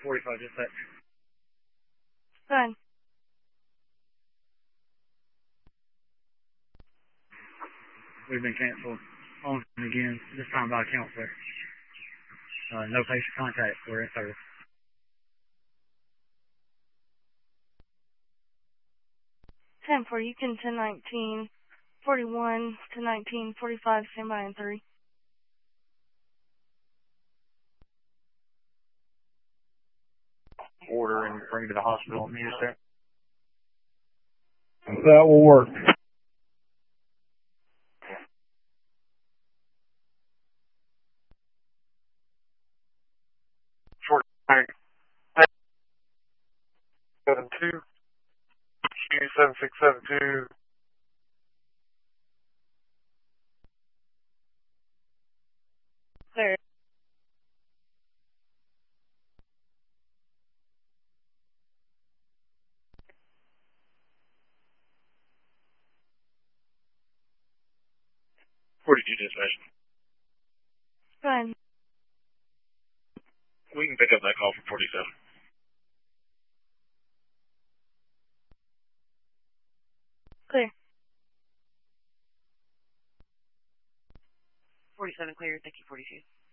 45 dispatch. Fine. We've been canceled on again, this time by a counselor. No patient contact. We're in service. 10-4, you can 10-19, 41 to 19, 45, stand by in 3. Order and bring to the hospital immediately. That will work. Short 72, Q7672. Clear. Where did you dispatch? Fine. We can pick up that call from 47. Clear. 47 clear, thank you, 42.